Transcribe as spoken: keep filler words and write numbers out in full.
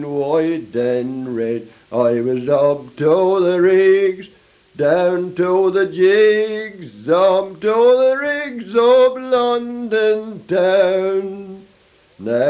white and red. I was up to the rigs, down to the jigs, up to the rigs of London town. Now